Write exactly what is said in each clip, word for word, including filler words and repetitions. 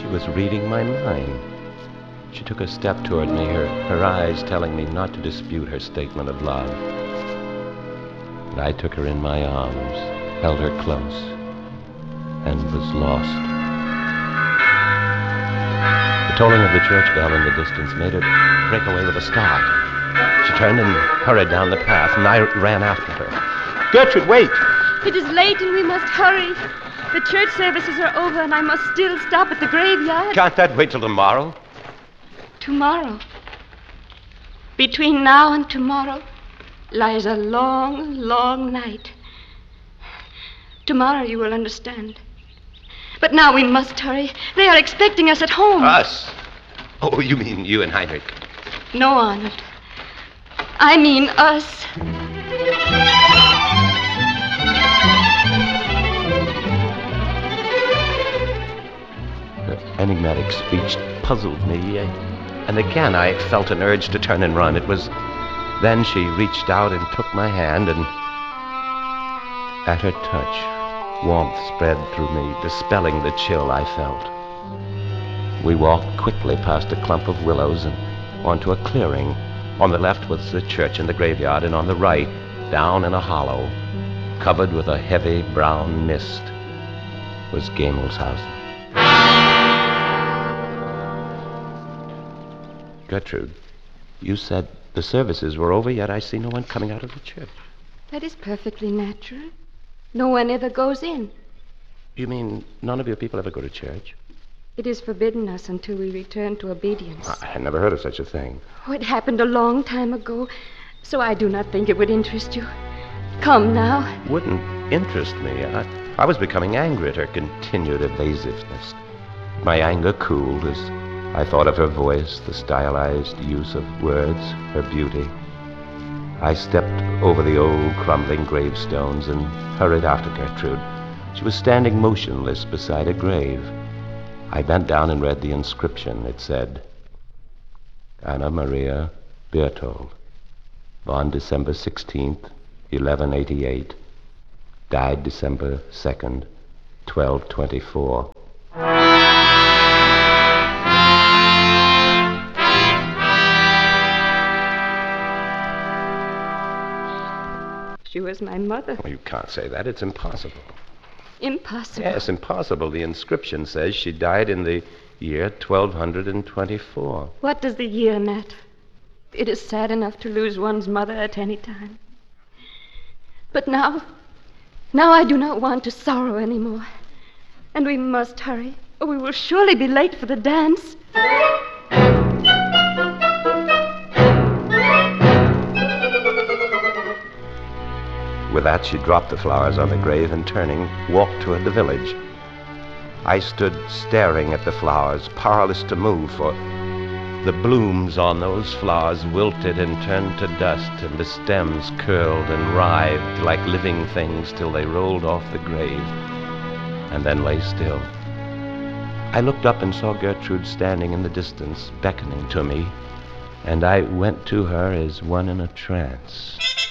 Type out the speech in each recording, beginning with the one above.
She was reading my mind. She took a step toward me, her, her eyes telling me not to dispute her statement of love. And I took her in my arms, held her close, and was lost. The tolling of the church bell in the distance made her break away with a start. She turned and hurried down the path, and I ran after her. Gertrude, wait! It is late and we must hurry. The church services are over and I must still stop at the graveyard. Can't that wait till tomorrow? Tomorrow? Between now and tomorrow lies a long, long night. Tomorrow you will understand. But now we must hurry. They are expecting us at home. Us? Oh, you mean you and Heinrich? No, Arnold. I mean us. Her enigmatic speech puzzled me, and again I felt an urge to turn and run. It was then she reached out and took my hand, and at her touch, warmth spread through me, dispelling the chill I felt. We walked quickly past a clump of willows and onto a clearing. On the left was the church and the graveyard, and on the right, down in a hollow, covered with a heavy brown mist, was Gamelshausen. Gertrude, you said the services were over, yet I see no one coming out of the church. That is perfectly natural. No one ever goes in. You mean none of your people ever go to church? It is forbidden us until we return to obedience. I had never heard of such a thing. Oh, it happened a long time ago, so I do not think it would interest you. Come now. Wouldn't interest me. I, I was becoming angry at her continued evasiveness. My anger cooled as I thought of her voice, the stylized use of words, her beauty. I stepped over the old crumbling gravestones and hurried after Gertrude. She was standing motionless beside a grave. I bent down and read the inscription. It said, Anna Maria Berthold, born December sixteenth, eleven eighty-eight, died December second, twelve twenty-four. She was my mother. Well, you can't say that. It's impossible. Impossible? Yes, impossible. The inscription says she died in the year twelve twenty-four. What does the year matter? It is sad enough to lose one's mother at any time. But now, now I do not want to sorrow anymore. And we must hurry, or we will surely be late for the dance. With that, she dropped the flowers on the grave and, turning, walked toward the village. I stood staring at the flowers, powerless to move, for the blooms on those flowers wilted and turned to dust, and the stems curled and writhed like living things till they rolled off the grave and then lay still. I looked up and saw Gertrude standing in the distance, beckoning to me, and I went to her as one in a trance.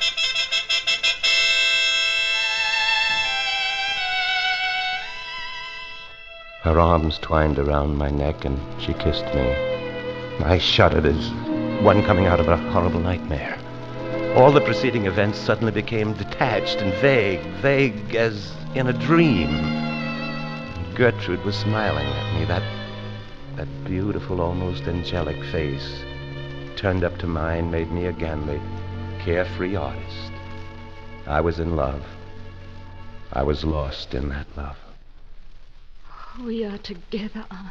Her arms twined around my neck, and she kissed me. I shuddered as one coming out of a horrible nightmare. All the preceding events suddenly became detached and vague, vague as in a dream. And Gertrude was smiling at me, that, that beautiful, almost angelic face, turned up to mine, made me again the carefree artist. I was in love. I was lost in that love. We are together, Arnold.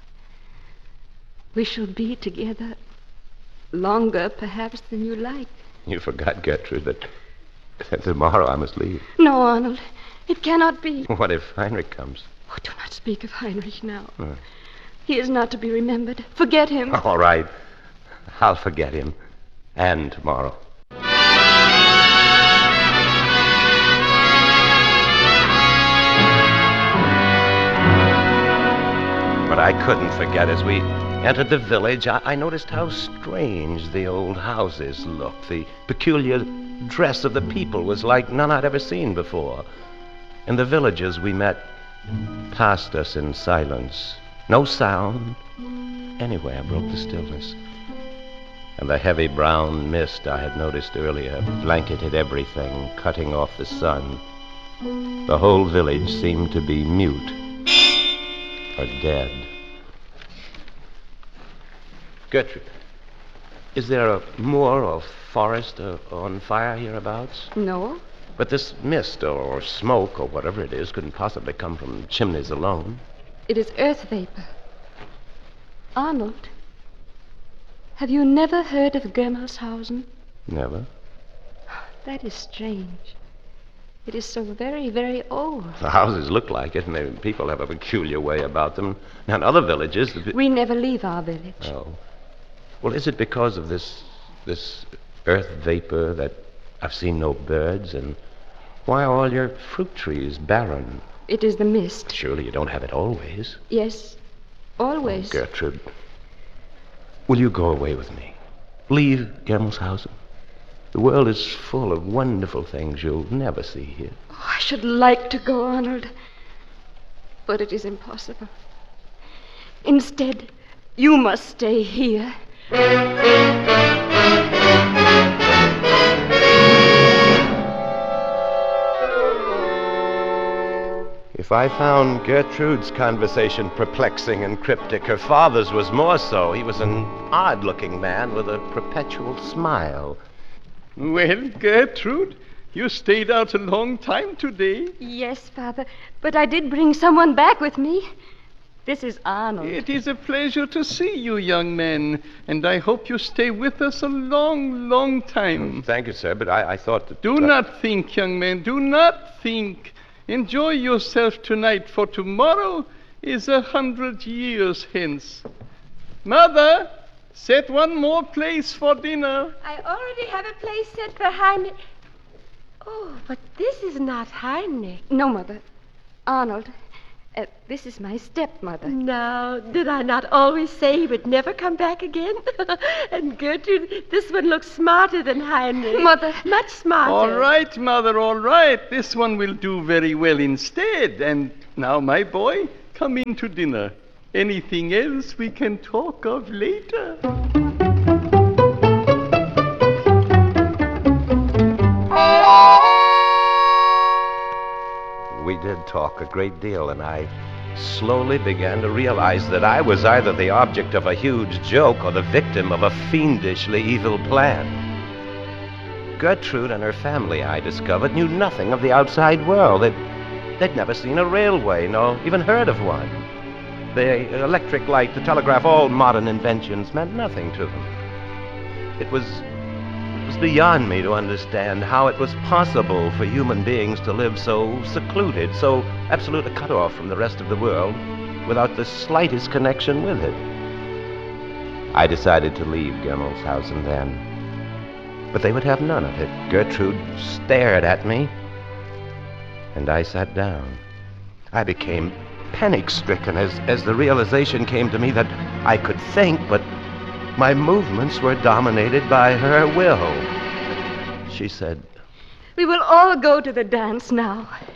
We shall be together longer, perhaps, than you like. You forgot, Gertrude, that, that tomorrow I must leave. No, Arnold. It cannot be. What if Heinrich comes? Oh, do not speak of Heinrich now. Hmm. He is not to be remembered. Forget him. All right. I'll forget him. And tomorrow. But I couldn't forget. As we entered the village, I, I noticed how strange the old houses looked. The peculiar dress of the people was like none I'd ever seen before. And the villagers we met passed us in silence, No sound anywhere broke the stillness. And the heavy brown mist I had noticed earlier blanketed everything, cutting off the sun. The whole village seemed to be mute or dead. Gertrude, is there a moor or forest uh, on fire hereabouts? No. But this mist or, or smoke or whatever it is couldn't possibly come from chimneys alone. It is earth vapor. Arnold, have you never heard of Germelshausen? Never. That is strange. It is so very, very old. The houses look like it, and they, people have a peculiar way about them. Now, in other villages... The... We never leave our village. Oh. Well, is it because of this this earth vapor that I've seen no birds, and why are all your fruit trees barren? It is the mist. Surely you don't have it always. Yes, always. Oh, Gertrude, will you go away with me? Leave Germelshausen. The world is full of wonderful things you'll never see here. Oh, I should like to go, Arnold, but it is impossible. Instead, you must stay here. If I found Gertrude's conversation perplexing and cryptic, her father's was more so. He was an odd-looking man with a perpetual smile. Well, Gertrude, you stayed out a long time today. Yes, Father, but I did bring someone back with me. This is Arnold. It is a pleasure to see you, young man, and I hope you stay with us a long, long time. Thank you, sir, but I, I thought that... Do uh, not think, young man, do not think. Enjoy yourself tonight, for tomorrow is a hundred years hence. Mother, set one more place for dinner. I already have a place set for Heinrich. Oh, but this is not Heinrich. No, Mother. Arnold. Uh, this is my stepmother. Now, did I not always say he would never come back again? And Gertrude, this one looks smarter than Heinrich. Mother. Much smarter. All right, Mother, all right. This one will do very well instead. And now, my boy, come in to dinner. Anything else we can talk of later. We did talk a great deal, and I slowly began to realize that I was either the object of a huge joke or the victim of a fiendishly evil plan. Gertrude and her family, I discovered, knew nothing of the outside world. They'd, they'd never seen a railway, nor even heard of one. The electric light, the telegraph, all modern inventions meant nothing to them. It was... It was beyond me to understand how it was possible for human beings to live so secluded, so absolutely cut off from the rest of the world, without the slightest connection with it. I decided to leave Germelshausen then, but they would have none of it. Gertrude stared at me, and I sat down. I became panic-stricken as, as the realization came to me that I could think, but my movements were dominated by her will. She said, We will all go to the dance now.